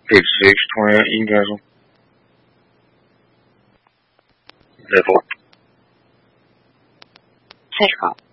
X6 20 应该说 level 太好。